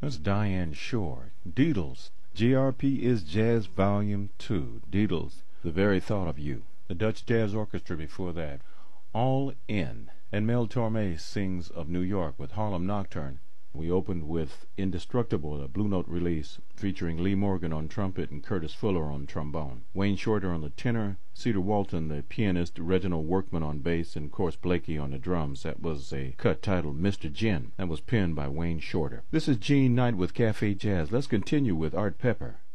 That's Diane Shore. Deedles. GRP is Jazz Volume 2. Deedles, The Very Thought of You. The Dutch Jazz Orchestra before that. All In. And Mel Torme sings of New York with Harlem Nocturne. We opened with Indestructible, a Blue Note release, featuring Lee Morgan on trumpet and Curtis Fuller on trombone. Wayne Shorter on the tenor, Cedar Walton the pianist, Reginald Workman on bass, and Corse Blakey on the drums. That was a cut titled Mr. Gin. That was penned by Wayne Shorter. This is Gene Knight with Cafe Jazz. Let's continue with Art Pepper.